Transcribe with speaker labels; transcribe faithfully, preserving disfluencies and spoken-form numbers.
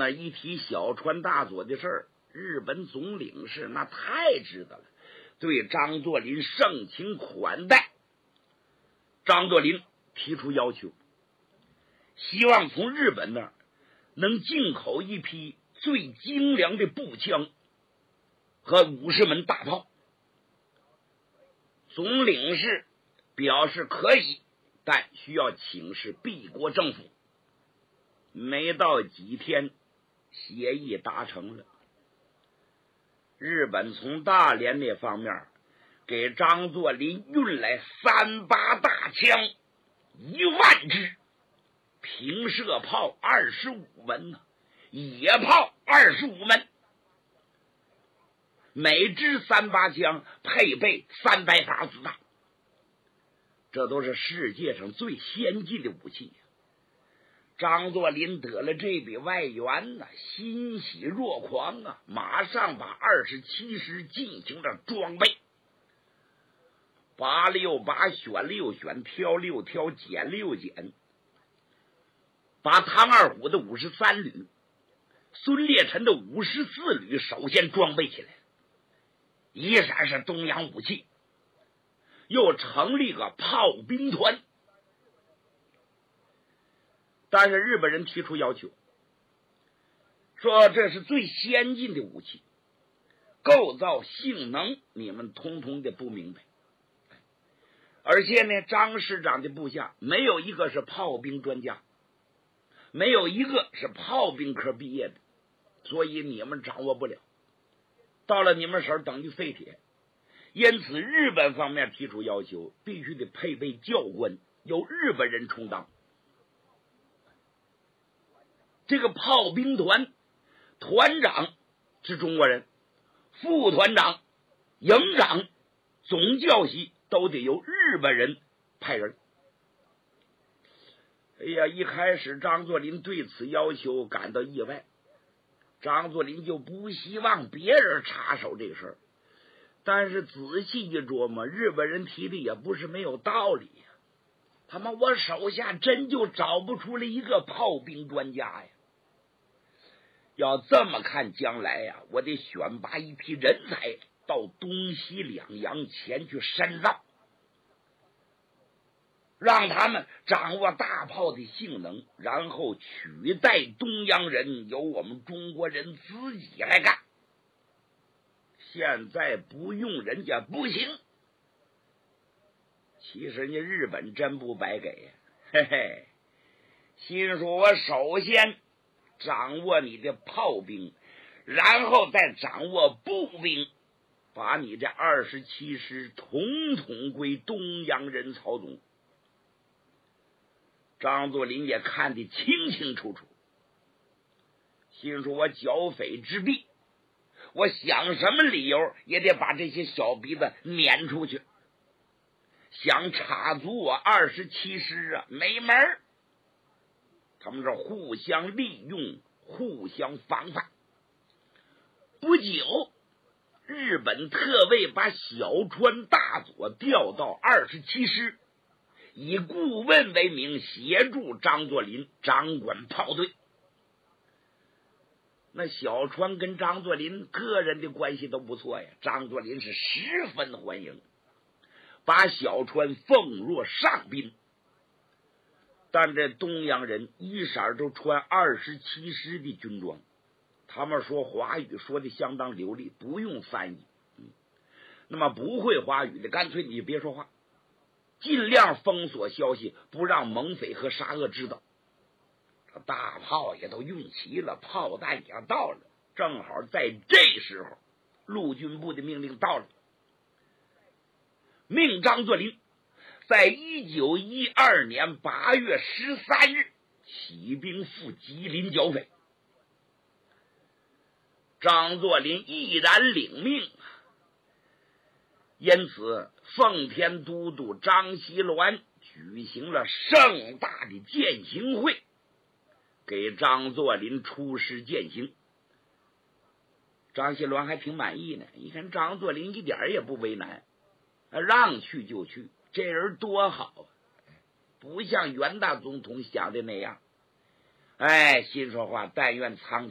Speaker 1: 那一提小川大佐的事儿，日本总领事那太知道了，对张作霖盛情款待。张作霖提出要求，希望从日本那儿能进口一批最精良的步枪和五十门大炮。总领事表示可以，但需要请示敝国政府。没到几天，协议达成了。日本从大连那方面给张作霖运来三八大枪一万支，平射炮二十五门呢，野炮二十五门，每支三八枪配备三百发子弹，这都是世界上最先进的武器。张作霖得了这笔外援呢、啊，欣喜若狂啊！马上把二十七师进行了装备，拔了又拔，选了又选，挑了又挑，捡了又捡，把唐二虎的五十三旅、孙烈臣的五十四旅首先装备起来，依然是东洋武器，又成立个炮兵团。但是日本人提出要求，说这是最先进的武器，构造性能你们通通的不明白，而且呢，张师长的部下没有一个是炮兵专家，没有一个是炮兵科毕业的，所以你们掌握不了，到了你们手等于废铁。因此日本方面提出要求，必须得配备教官，由日本人充当。这个炮兵团团长是中国人，副团长、营长、总教习都得由日本人派人。哎呀，一开始张作霖对此要求感到意外，张作霖就不希望别人插手这个事儿。但是仔细一琢磨，日本人提的也不是没有道理呀。他妈，我手下真就找不出来一个炮兵专家呀。要这么看，将来呀，我得选拔一批人才到东西两洋前去深造，让他们掌握大炮的性能，然后取代东洋人，由我们中国人自己来干。现在不用人家不行。其实人家日本真不白给呀，嘿嘿，心说我首先掌握你的炮兵，然后再掌握步兵，把你这二十七师统统归东洋人操纵。张作霖也看得清清楚楚，心说我剿匪之地，我想什么理由也得把这些小鼻子撵出去，想插足我二十七师啊，没门儿。他们是互相利用，互相防范。不久，日本特卫把小川大佐调到二十七师，以顾问为名，协助张作霖掌管炮队。那小川跟张作霖个人的关系都不错呀，张作霖是十分欢迎，把小川奉若上宾。但这东洋人一色都穿二十七师的军装，他们说华语说的相当流利，不用翻译。嗯，那么不会华语的，干脆你别说话，尽量封锁消息，不让蒙匪和沙俄知道。大炮也都用齐了，炮弹也到了，正好在这时候，陆军部的命令到了，命张作霖在一九一二年八月十三日起兵赴吉林剿匪。张作霖毅然领命，因此奉天都督张锡銮举行了盛大的饯行会，给张作霖出师饯行。张锡銮还挺满意呢，一看张作霖一点也不为难，让去就去，这人多好啊，不像袁大总统想的那样。哎，心说话，但愿苍